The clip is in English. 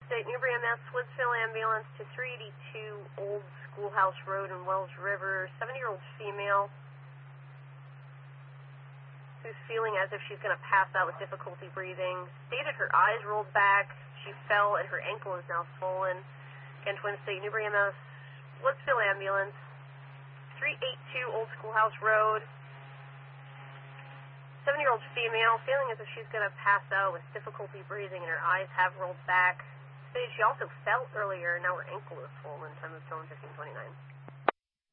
State Newbury MS, Woodsville ambulance to 382 Old Schoolhouse Road in Wells River. 70-year-old female who's feeling as if she's going to pass out with difficulty breathing. Stated her eyes rolled back. She fell and her ankle is now swollen. Again, Twin State Newbury MS, Woodsville ambulance, 382 Old Schoolhouse Road. 70-year-old female feeling as if she's going to pass out with difficulty breathing and her eyes have rolled back. Stated she also fell earlier and now her ankle is swollen. Time of tone 1529.